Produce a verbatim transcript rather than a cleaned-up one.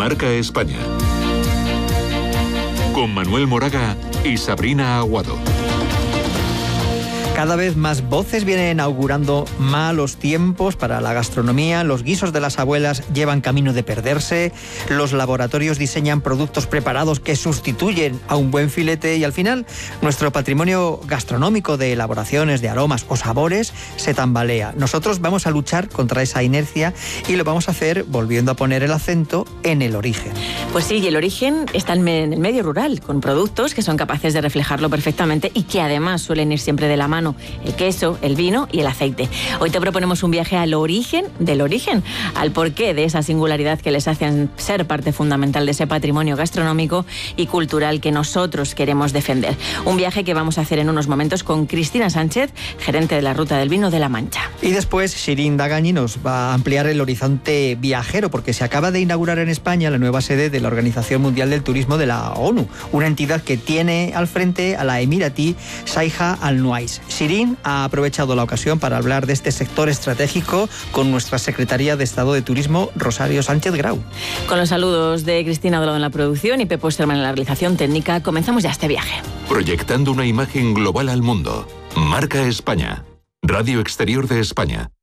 Marca España. Con Manuel Moraga y Sabrina Aguado. Cada vez más voces vienen augurando malos tiempos para la gastronomía. Los guisos de las abuelas llevan camino de perderse. Los laboratorios diseñan productos preparados que sustituyen a un buen filete. Y al final, nuestro patrimonio gastronómico de elaboraciones, de aromas o sabores se tambalea. Nosotros vamos a luchar contra esa inercia y lo vamos a hacer volviendo a poner el acento en el origen. Pues sí, y el origen está en el medio rural, con productos que son capaces de reflejarlo perfectamente y que además suelen ir siempre de la mano. El queso, el vino y el aceite. Hoy te proponemos un viaje al origen del origen, al porqué de esa singularidad que les hacen ser parte fundamental de ese patrimonio gastronómico y cultural que nosotros queremos defender. Un viaje que vamos a hacer en unos momentos con Cristina Sánchez, gerente de la Ruta del Vino de La Mancha. Y después Shirin Dagani nos va a ampliar el horizonte viajero, porque se acaba de inaugurar en España la nueva sede de la Organización Mundial del Turismo de la ONU, una entidad que tiene al frente a la emiratí Saiha Al Nuais. Shirin ha aprovechado la ocasión para hablar de este sector estratégico con nuestra secretaria de Estado de Turismo, Rosario Sánchez Grau. Con los saludos de Cristina Dorado en la producción y Pepo Osterman en la realización técnica, comenzamos ya este viaje. Proyectando una imagen global al mundo. Marca España. Radio Exterior de España.